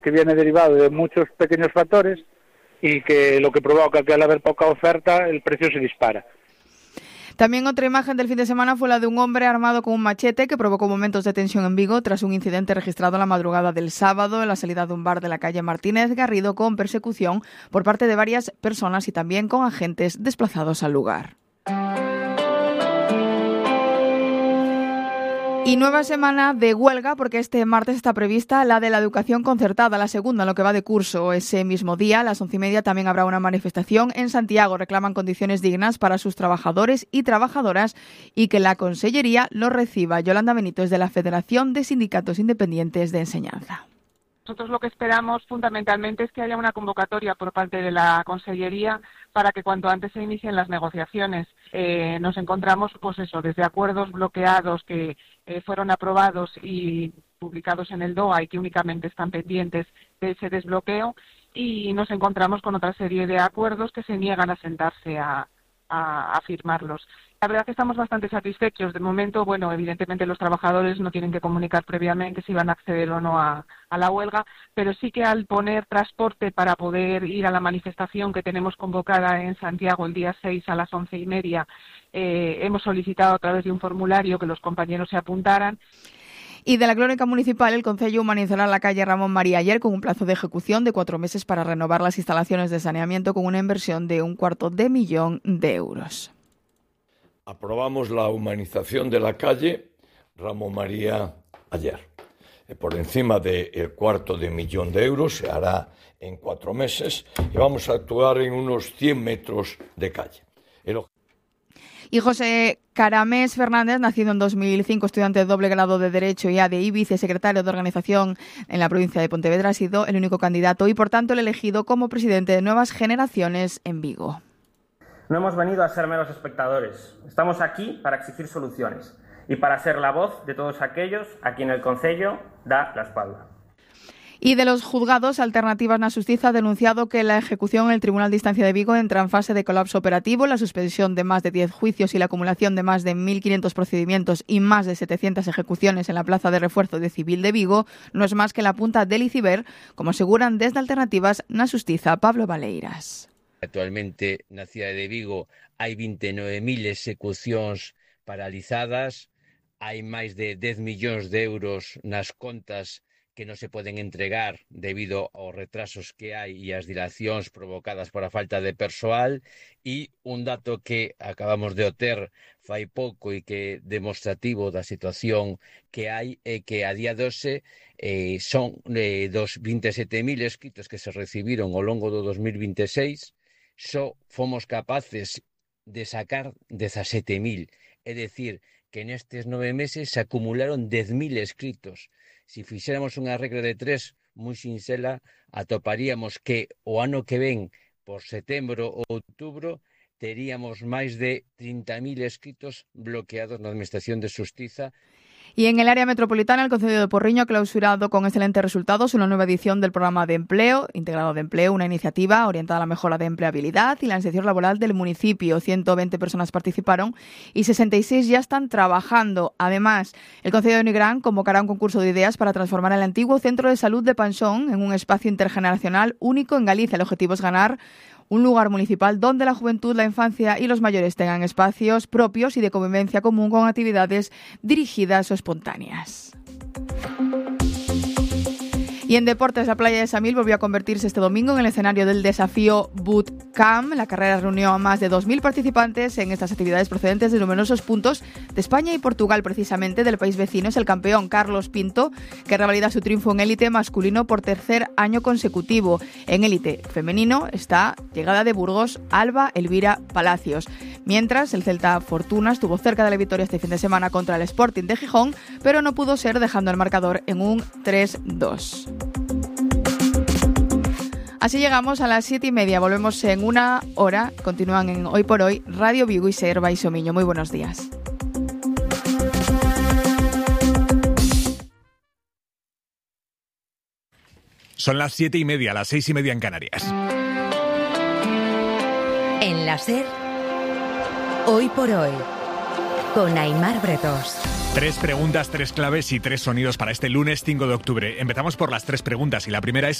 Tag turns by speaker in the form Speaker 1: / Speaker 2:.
Speaker 1: que viene derivado de muchos pequeños factores y que lo que provoca que al haber poca oferta el precio se dispara.
Speaker 2: También otra imagen del fin de semana fue la de un hombre armado con un machete que provocó momentos de tensión en Vigo tras un incidente registrado la madrugada del sábado en la salida de un bar de la calle Martínez Garrido, con persecución por parte de varias personas y también con agentes desplazados al lugar. Y nueva semana de huelga, porque este martes está prevista la de la educación concertada, la segunda en lo que va de curso. Ese mismo día, a las 11:30, también habrá una manifestación en Santiago. Reclaman condiciones dignas para sus trabajadores y trabajadoras y que la Consellería lo reciba. Yolanda Benito es de la Federación de Sindicatos Independientes de Enseñanza.
Speaker 3: Nosotros lo que esperamos fundamentalmente es que haya una convocatoria por parte de la Consellería para que cuanto antes se inicien las negociaciones. Nos encontramos, pues eso, desde acuerdos bloqueados que fueron aprobados y publicados en el DOA y que únicamente están pendientes de ese desbloqueo, y nos encontramos con otra serie de acuerdos que se niegan a sentarse a firmarlos. La verdad que estamos bastante satisfechos. De momento, bueno, evidentemente los trabajadores no tienen que comunicar previamente si van a acceder o no a la huelga, pero sí que al poner transporte para poder ir a la manifestación que tenemos convocada en Santiago el día 6 a las 11:30, hemos solicitado a través de un formulario que los compañeros se apuntaran.
Speaker 2: Y de la crónica municipal, el Concello humanizará la calle Ramón María ayer con un plazo de ejecución de 4 meses para renovar las instalaciones de saneamiento con una inversión de 250.000 euros.
Speaker 4: Aprobamos la humanización de la calle Ramón María ayer. Por encima del 250.000 euros, se hará en 4 meses y vamos a actuar en unos 100 metros de calle.
Speaker 2: Y José Caramés Fernández, nacido en 2005, estudiante de doble grado de Derecho y ADI, vicesecretario de Organización en la provincia de Pontevedra, ha sido el único candidato y, por tanto, el elegido como presidente de Nuevas Generaciones en Vigo.
Speaker 5: No hemos venido a ser meros espectadores. Estamos aquí para exigir soluciones y para ser la voz de todos aquellos a quien el Concello da la espalda.
Speaker 2: Y de los juzgados, Alternativas na Xustiza ha denunciado que la ejecución en el Tribunal de Instancia de Vigo entra en fase de colapso operativo, la suspensión de más de 10 juicios y la acumulación de más de 1.500 procedimientos y más de 700 ejecuciones en la plaza de refuerzo de Civil de Vigo no es más que la punta del iceberg, como aseguran desde Alternativas na Xustiza. Pablo Valeiras.
Speaker 6: Actualmente na cidade de Vigo hai 29.000 execucións paralizadas, hai máis de 10 millóns de euros nas contas que non se poden entregar debido aos retrasos que hai e as dilacións provocadas por a falta de persoal, e un dato que acabamos de obter fai pouco e que é demostrativo da situación que hai é que a día de hoxe son dos 27.000 escritos que se recibiron ao longo do 2026, só fomos capaces de sacar 17.000, é dicir, que nestes 9 meses se acumularon 10.000 escritos. Se fixéramos unha regra de 3 moi sinxela, atoparíamos que o ano que ven, por setembro ou outubro, teríamos máis de 30.000 escritos bloqueados na Administración de Xustiza.
Speaker 2: Y en el área metropolitana, el Concello de Porriño ha clausurado con excelentes resultados una nueva edición del programa de empleo, integrado de empleo, una iniciativa orientada a la mejora de empleabilidad y la inserción laboral del municipio. 120 personas participaron y 66 ya están trabajando. Además, el Concello de Nigrán convocará un concurso de ideas para transformar el antiguo centro de salud de Panxón en un espacio intergeneracional único en Galicia. El objetivo es ganar un lugar municipal donde la juventud, la infancia y los mayores tengan espacios propios y de convivencia común con actividades dirigidas o espontáneas. Y en deportes, la playa de Samil volvió a convertirse este domingo en el escenario del desafío Bootcamp. La carrera reunió a más de 2.000 participantes en estas actividades procedentes de numerosos puntos de España y Portugal. Precisamente del país vecino es el campeón Carlos Pinto, que revalida su triunfo en élite masculino por tercer año consecutivo. En élite femenino está llegada de Burgos Alba Elvira Palacios. Mientras, el Celta Fortuna estuvo cerca de la victoria este fin de semana contra el Sporting de Gijón, pero no pudo ser, dejando el marcador en un 3-2. Así llegamos a las 7:30. Volvemos en una hora. Continúan en Hoy por Hoy, Radio Vigo y Ser Baixomiño. Muy buenos días.
Speaker 7: Son las 7:30, las 6:30 en Canarias.
Speaker 8: En la Ser, Hoy por Hoy, con Aimar Bretos.
Speaker 7: 3 preguntas, 3 claves y 3 sonidos para este lunes 5 de octubre. Empezamos por las 3 preguntas y la primera es: